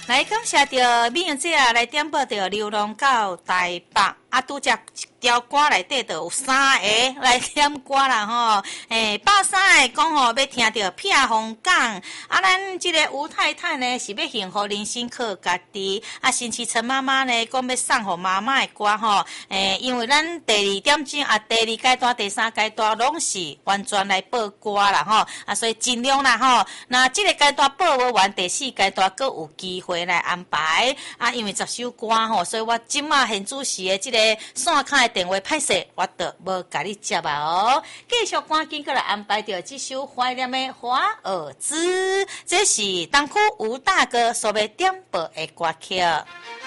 来感谢着美英姐来点播着流浪到台北，拄则一条歌内底着有3个来点歌啦吼。130个讲吼要听着撇风港，咱即个吴太太呢是要幸福人生靠家己，新市陈妈妈呢讲要送互妈妈的歌吼。因为咱第2点钟第2阶段、第3阶段拢是完全来报歌啦吼，所以尽量啦吼。那即个阶段报无完，第4阶段阁有机会来安排因为10首歌吼，所以我即马现主时的即个线卡的电话歹势，我就无甲你接哦。继续赶紧过来安排着这首怀念的华尔兹，这是东区吴大哥所要点播的歌曲。